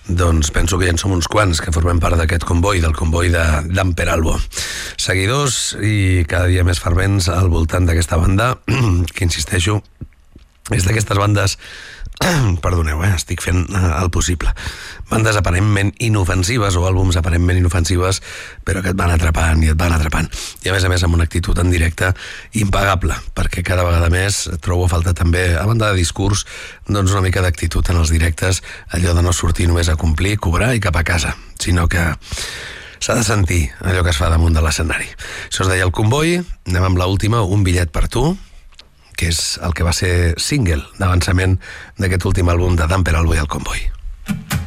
Doncs penso que ja en som uns quants que formem part d'aquest comboi, del comboi d'en Peralbo. Seguidors i cada dia més fervents al voltant d'aquesta banda, que insisteixo, és d'aquestes bandes, perdoneu, estic fent el possible, bandes aparentment inofensives o àlbums aparentment inofensives, però que et van atrapant i et van atrapant. I a més amb una actitud en directe impagable, perquè cada vegada més trobo a falta també, a banda de discurs, doncs una mica d'actitud en els directes, allò de no sortir només a complir, cobrar i cap a casa, sinó que s'ha de sentir allò que es fa damunt de l'escenari. Això es deia El Comboi. Anem amb l'última, Un bitllet per tu, que és el que va ser single d'avançament d'aquest últim àlbum de Dan Peralbo i El Comboi.